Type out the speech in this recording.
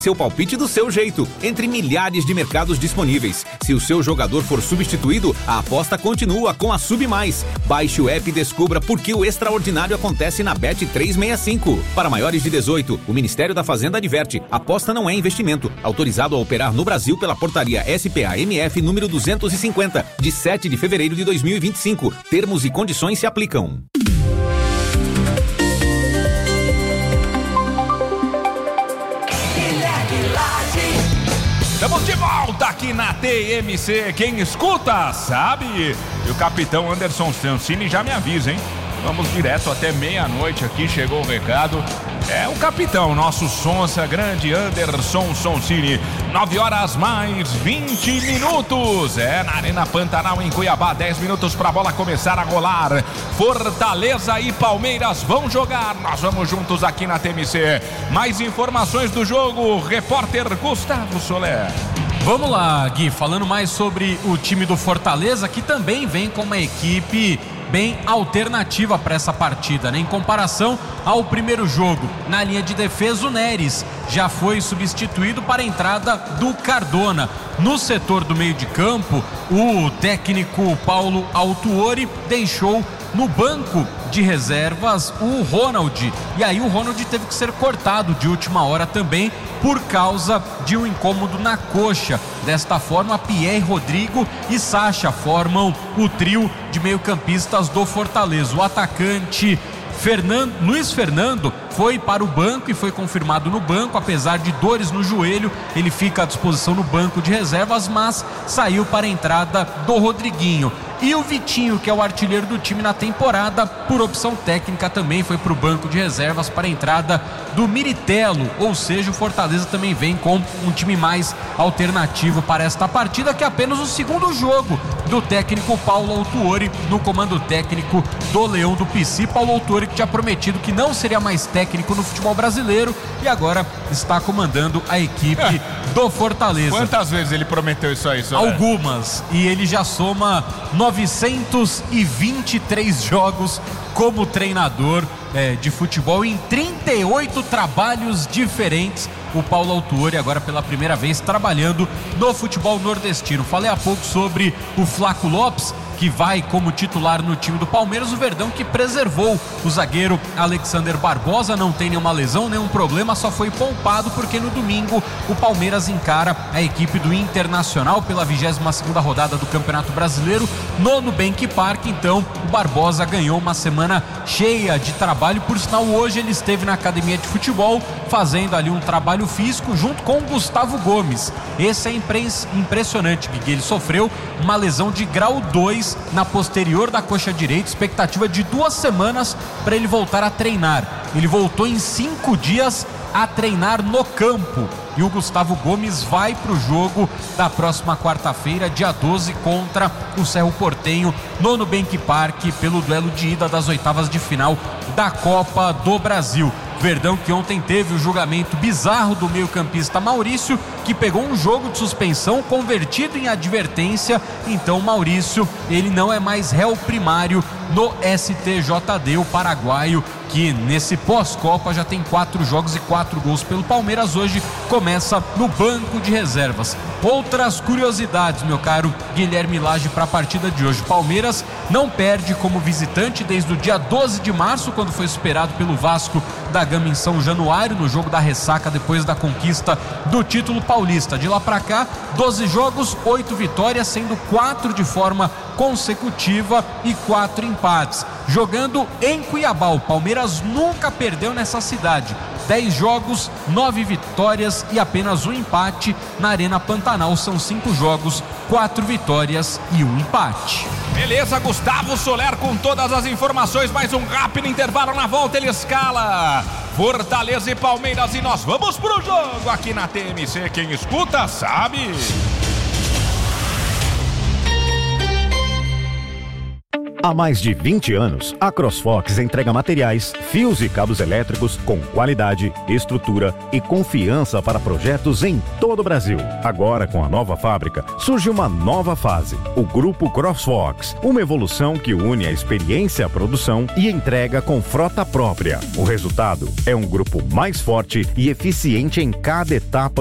Seu palpite do seu jeito, entre milhares de mercados disponíveis. Se o seu jogador for substituído, a aposta continua com a Sub+. Baixe o app e descubra por que o extraordinário acontece na Bet365. Para maiores de 18, o Ministério da Fazenda adverte: aposta não é investimento. Autorizado a operar no Brasil pela portaria SPA-MF número 250, de 7 de fevereiro de 2025. Termos e condições se aplicam. Estamos de volta aqui na TMC. Quem escuta sabe. E o capitão Anderson Sonsini já me avisa, hein? Vamos direto até meia-noite aqui. Chegou o recado. É o capitão, nosso Sonsa, grande Anderson Sonsini. 9h mais 20 minutos. Na Arena Pantanal, em Cuiabá. 10 minutos para a bola começar a rolar. Fortaleza e Palmeiras vão jogar. Nós vamos juntos aqui na TMC. Mais informações do jogo. Repórter Gustavo Soler. Vamos lá, Gui. Falando mais sobre o time do Fortaleza, que também vem com uma equipe bem alternativa para essa partida, né? Em comparação ao primeiro jogo, na linha de defesa, o Neres já foi substituído para a entrada do Cardona. No setor do meio de campo, o técnico Paulo Autuori deixou no banco de reservas o Ronald, e aí o Ronald teve que ser cortado de última hora também por causa de um incômodo na coxa. Desta forma, Pierre, Rodrigo e Sacha formam o trio de meio-campistas do Fortaleza. O atacante Luiz Fernando foi para o banco e foi confirmado no banco. Apesar de dores no joelho, ele fica à disposição no banco de reservas, mas saiu para a entrada do Rodriguinho. E o Vitinho, que é o artilheiro do time na temporada, por opção técnica também foi para o banco de reservas para a entrada do Miritello. Ou seja, o Fortaleza também vem com um time mais alternativo para esta partida, que é apenas o segundo jogo do técnico Paulo Autuori no comando técnico do Leão do Pici. Paulo Autuori, que tinha prometido que não seria mais técnico no futebol brasileiro e agora está comandando a equipe do Fortaleza. Quantas vezes ele prometeu isso aí, Soler? Algumas, e ele já soma 923 jogos como treinador de futebol em 38 trabalhos diferentes. O Paulo Autuori agora pela primeira vez trabalhando no futebol nordestino. Falei há pouco sobre o Flaco Lopes, que vai como titular no time do Palmeiras. O Verdão que preservou o zagueiro Alexander Barbosa, não tem nenhuma lesão, nenhum problema, só foi poupado porque no domingo o Palmeiras encara a equipe do Internacional pela 22ª rodada do Campeonato Brasileiro no Nubank Park. Então o Barbosa ganhou uma semana cheia de trabalho. Por sinal, hoje ele esteve na academia de futebol fazendo ali um trabalho físico junto com o Gustavo Gomes. Esse é impressionante, Guigui. Ele sofreu uma lesão de grau 2 na posterior da coxa direita, expectativa de 2 semanas para ele voltar a treinar. Ele voltou em 5 dias a treinar no campo. E o Gustavo Gomes vai para o jogo da próxima quarta-feira, dia 12, contra o Cerro Porteño no Nubank Park, pelo duelo de ida das oitavas de final da Copa do Brasil. Verdão que ontem teve o julgamento bizarro do meio-campista Maurício, que pegou um jogo de suspensão convertido em advertência. Então Maurício, ele não é mais réu primário no STJD. O paraguaio, que nesse pós-Copa já tem 4 jogos e 4 gols pelo Palmeiras, hoje começa no banco de reservas. Outras curiosidades, meu caro Guilherme Lage, para a partida de hoje. Palmeiras não perde como visitante desde o dia 12 de março, quando foi superado pelo Vasco da Gama em São Januário, no jogo da ressaca depois da conquista do título paulista. De lá para cá, 12 jogos, 8 vitórias, sendo 4 de forma consecutiva e 4 empates. Jogando em Cuiabá, o Palmeiras nunca perdeu nessa cidade. 10 jogos, 9 vitórias e apenas 1 empate. Na Arena Pantanal são 5 jogos, 4 vitórias e 1 empate. Beleza, Gustavo Soler com todas as informações. Mais um rápido intervalo, na volta ele escala Fortaleza e Palmeiras e nós vamos pro jogo aqui na TMC. Quem escuta sabe. Há mais de 20 anos, a CrossFox entrega materiais, fios e cabos elétricos com qualidade, estrutura e confiança para projetos em todo o Brasil. Agora, com a nova fábrica, surge uma nova fase, o Grupo CrossFox, uma evolução que une a experiência à produção e entrega com frota própria. O resultado é um grupo mais forte e eficiente em cada etapa